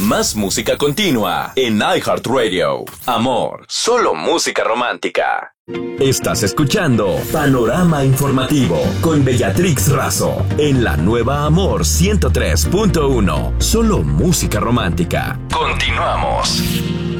Más música continua en iHeartRadio. Amor, solo música romántica. Estás escuchando Panorama Informativo con Bellatrix Razo en la nueva Amor 103.1. Solo música romántica. Continuamos.